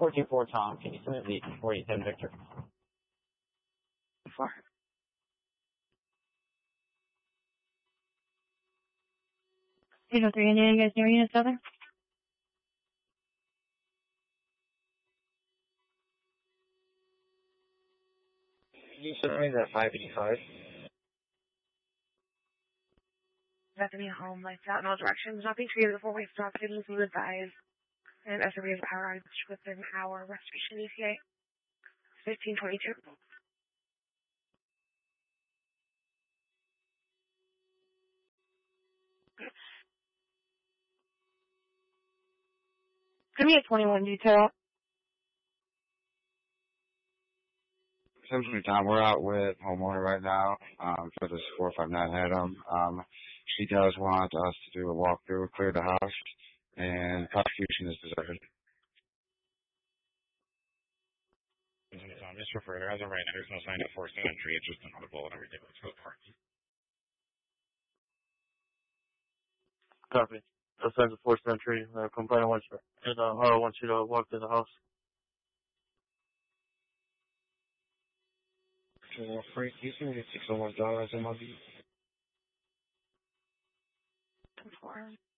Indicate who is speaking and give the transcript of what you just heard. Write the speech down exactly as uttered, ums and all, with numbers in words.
Speaker 1: fourteen four Tom, can you submit the four eight seven Victor?
Speaker 2: Four. eight oh three Indiana, you guys near units other?
Speaker 1: Can you submit me that five eighty-five?
Speaker 2: That's to be home, lights out in all directions. Nothing to the four-way stop signals will advise. And S R B is power outage within hour. Restoration E T A fifteen twenty-two. Give me a twenty-one detail.
Speaker 3: Essentially, Tom, we're out with homeowner right now um, for this four five nine head-em. Um, she does want us to do a walkthrough, clear the house, and prosecution is deserved.
Speaker 4: Tom, just for further, as of right now, there's no sign of forced entry. It's just another bullet and everything. Let's go for it.
Speaker 5: Copy. No signs of forced entry. Uh, complainant wants you, and uh, Hara wants you to walk through the house.
Speaker 1: Okay, well, Frank, you can get six oh one dollars in my view.
Speaker 2: Four.